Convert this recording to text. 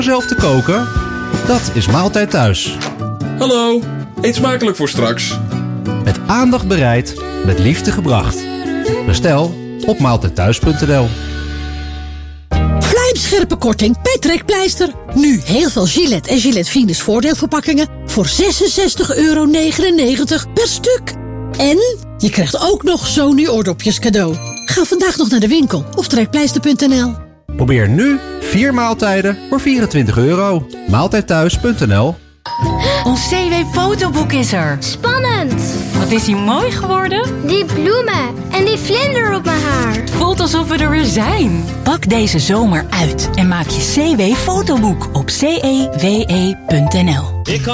zelf te koken? Dat is Maaltijd Thuis. Hallo, eet smakelijk voor straks. Met aandacht bereid, met liefde gebracht. Bestel op maaltijdthuis.nl. Vlijmscherpe korting bij Trekpleister. Nu heel veel Gillette en Gillette Venus voordeelverpakkingen voor €66,99 per stuk. En je krijgt ook nog Sony oordopjes cadeau. Ga vandaag nog naar de winkel of trekpleister.nl. Probeer nu 4 maaltijden voor €24. Maaltijdthuis.nl. Ons CW-fotoboek is er. Spannend! Wat is hij mooi geworden? Die bloemen en die vlinder op mijn haar. Het voelt alsof we er weer zijn. Pak deze zomer uit en maak je CW-fotoboek op cewe.nl.